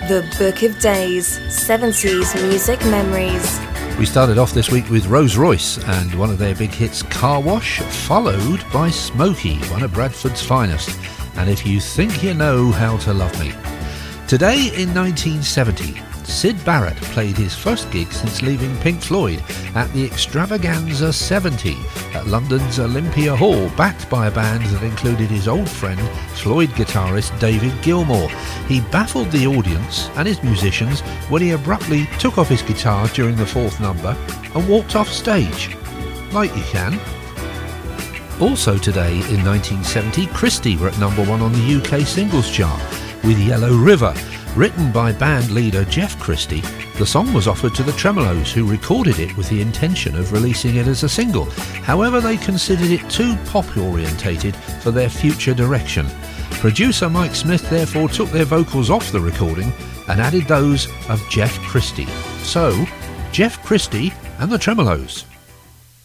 The Book of Days, 70s music memories. We started off this week with Rose Royce and one of their big hits, Car Wash, followed by Smokey, one of Bradford's finest, and If You Think You Know How to Love Me. Today in 1970, Syd Barrett played his first gig since leaving Pink Floyd at the Extravaganza 70 at London's Olympia Hall, backed by a band that included his old friend, Floyd guitarist David Gilmour. He baffled the audience and his musicians when he abruptly took off his guitar during the fourth number and walked off stage. Like you can. Also today in 1970, Christie were at number 1 on the UK singles chart with Yellow River. Written by band leader Jeff Christie, the song was offered to the Tremeloes, who recorded it with the intention of releasing it as a single. However, they considered it too pop-orientated for their future direction. Producer Mike Smith therefore took their vocals off the recording and added those of Jeff Christie. So, Jeff Christie and the Tremeloes.